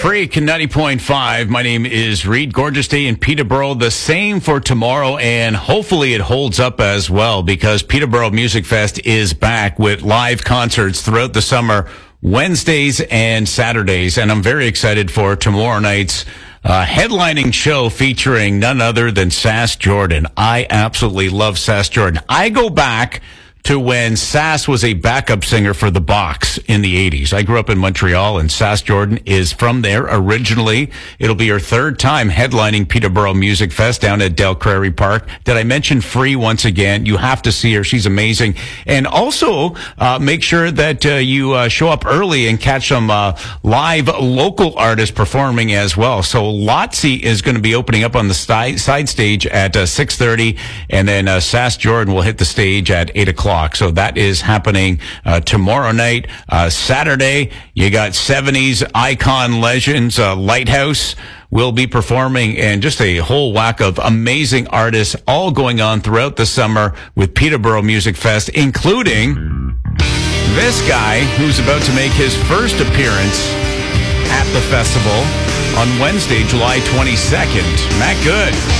Freak 90.5. My name is Reed. Gorgeous day in Peterborough. The same for tomorrow, and hopefully it holds up as well because Peterborough Music Fest is back with live concerts throughout the summer, Wednesdays and Saturdays. And I'm very excited for tomorrow night's headlining show featuring none other than Sass Jordan. I absolutely love Sass Jordan. I go back to when Sass was a backup singer for The Box in the 80s. I grew up in Montreal, and Sass Jordan is from there originally. It'll be her third time headlining Peterborough Music Fest down at Del Prairie Park. Did I mention free once again? You have to see her. She's amazing. And also, make sure that you show up early and catch some live local artists performing as well. So Lotzi is going to be opening up on the side stage at 6:30, and then Sass Jordan will hit the stage at 8 o'clock. So that is happening tomorrow night. Saturday, you got 70s icon legends. Lighthouse will be performing, and just a whole whack of amazing artists all going on throughout the summer with Peterborough Music Fest, including this guy who's about to make his first appearance at the festival on Wednesday, July 22nd. Matt Good.